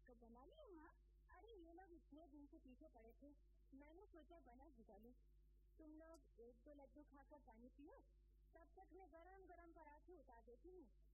तो बना लिया माँ? अरे ये लोग इतने दिन से पीछे पड़े थे, मैंने सोचा बना बुझा लूं। तुम लोग 1-2 लड्डू खाकर पानी पियो, तब तक मैं गरम गरम पराठे उतार देती हूँ।